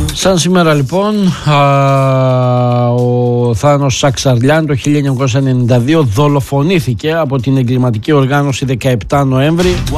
Σαν σήμερα λοιπόν ο Θάνος Σαξαρλιάν το 1992 δολοφονήθηκε από την εγκληματική οργάνωση 17 Νοέμβρη.